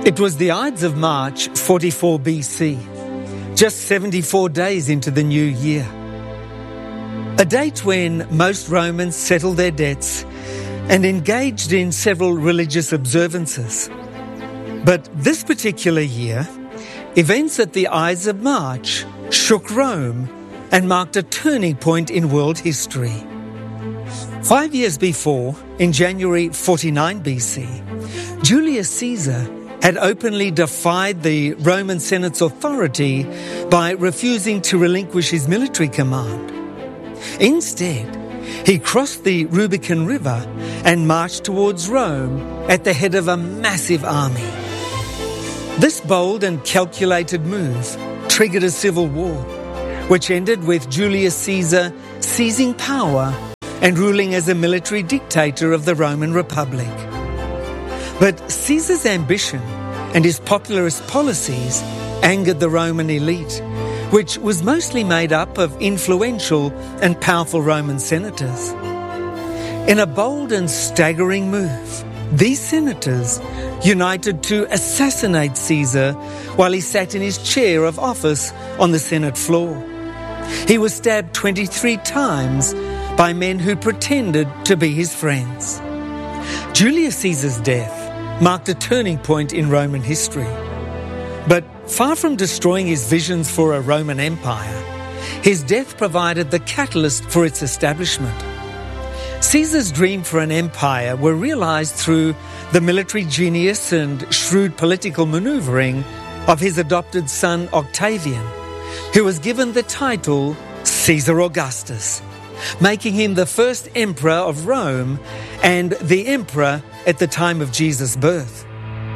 It was the Ides of March 44 BC, just 74 days into the new year. A date when most Romans settled their debts and engaged in several religious observances. But this particular year, events at the Ides of March shook Rome and marked a turning point in world history. 5 years before, in January 49 BC, Julius Caesar had openly defied the Roman Senate's authority by refusing to relinquish his military command. Instead, he crossed the Rubicon River and marched towards Rome at the head of a massive army. This bold and calculated move triggered a civil war, which ended with Julius Caesar seizing power and ruling as a military dictator of the Roman Republic. But Caesar's ambition and his popularist policies angered the Roman elite, which was mostly made up of influential and powerful Roman senators. In a bold and staggering move, these senators united to assassinate Caesar while he sat in his chair of office on the Senate floor. He was stabbed 23 times by men who pretended to be his friends. Julius Caesar's death marked a turning point in Roman history. But far from destroying his visions for a Roman Empire, his death provided the catalyst for its establishment. Caesar's dream for an empire were realized through the military genius and shrewd political maneuvering of his adopted son Octavian, who was given the title Caesar Augustus, making him the first emperor of Rome and the emperor at the time of Jesus' birth.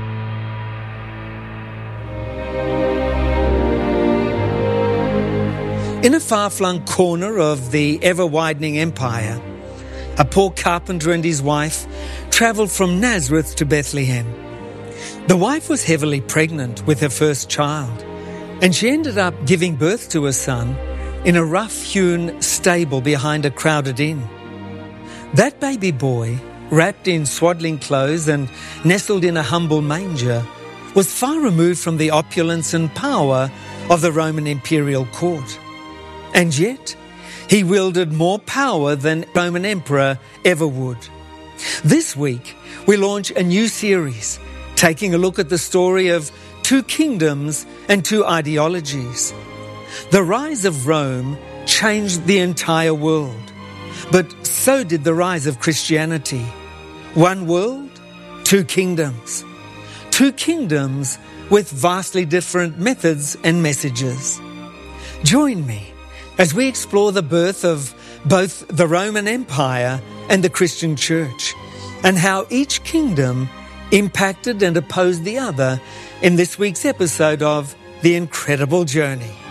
In a far-flung corner of the ever-widening empire, a poor carpenter and his wife travelled from Nazareth to Bethlehem. The wife was heavily pregnant with her first child, and she ended up giving birth to a son in a rough-hewn stable behind a crowded inn. That baby boy, wrapped in swaddling clothes and nestled in a humble manger, was far removed from the opulence and power of the Roman imperial court. And yet, he wielded more power than Roman emperor ever would. This week, we launch a new series, taking a look at the story of two kingdoms and two ideologies. The rise of Rome changed the entire world, but so did the rise of Christianity. One world, two kingdoms. Two kingdoms with vastly different methods and messages. Join me as we explore the birth of both the Roman Empire and the Christian Church, and how each kingdom impacted and opposed the other in this week's episode of The Incredible Journey.